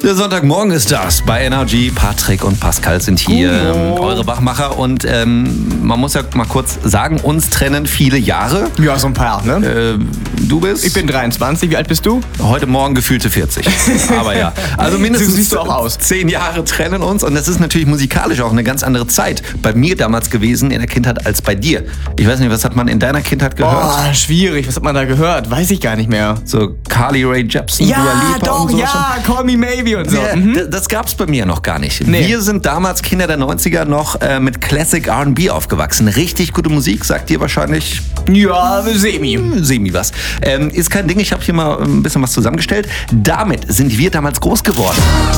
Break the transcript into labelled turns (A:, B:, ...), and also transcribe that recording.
A: Der Sonntagmorgen ist das. Bei NRG, Patrick und Pascal sind hier, eure Wachmacher. Und man muss ja mal kurz sagen, uns trennen viele Jahre.
B: Ja, so ein paar, ne?
A: Du bist?
B: Ich bin 23. Wie alt bist du?
A: Heute Morgen gefühlte 40. Aber ja, also mindestens
B: So siehst du auch aus.
A: 10 Jahre trennen uns. Und das ist natürlich musikalisch auch eine ganz andere Zeit bei mir damals gewesen in der Kindheit als bei dir. Ich weiß nicht, was hat man in deiner Kindheit gehört?
B: Oh, schwierig. Was hat man da gehört? Weiß ich gar nicht mehr.
A: So Carly Rae Jepsen, Dua Lipa
B: doch,
A: und so.
B: ja, Call Me Maybe und so.
A: Ja, das gab's bei mir noch gar nicht.
B: Nee.
A: Wir sind damals Kinder der 90er noch mit Classic R&B aufgewachsen. Richtig gute Musik, sagt dir wahrscheinlich
B: Ja, semi
A: was. Ist kein Ding, ich habe hier mal ein bisschen was zusammengestellt. Damit sind wir damals groß geworden.